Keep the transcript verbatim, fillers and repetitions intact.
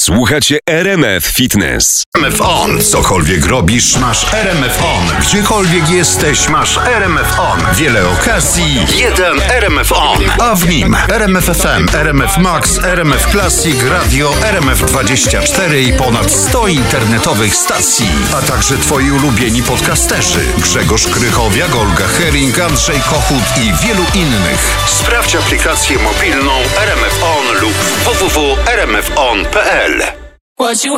Słuchacie R M F Fitness. R M F On. Cokolwiek robisz, masz R M F On. Gdziekolwiek jesteś, masz R M F On. Wiele okazji, jeden R M F On. A w nim R M F F M, R M F Max, R M F Classic, Radio, R M F dwadzieścia cztery i ponad sto internetowych stacji. A także twoi ulubieni podcasterzy. Grzegorz Krychowiak, Olga Hering, Andrzej Kochut i wielu innych. Sprawdź aplikację mobilną R M F On lub w w w kropka r m f on kropka p l. What you